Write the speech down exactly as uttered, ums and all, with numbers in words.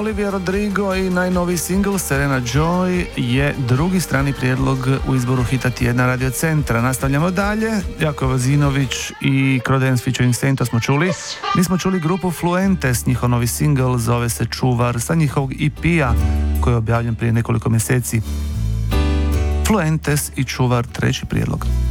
Olivia Rodrigo i najnoviji single Serena Joy je drugi strani prijedlog u izboru hita tjedna Radio Centra. Nastavljamo dalje. Jakov Vazinović i Crodence featuring Sainto smo čuli. Mi smo čuli grupu Fluentes, njihov novi single zove se Čuvar sa njihovog E P-a koji je objavljen prije nekoliko mjeseci. Fluentes i Čuvar, treći prijedlog.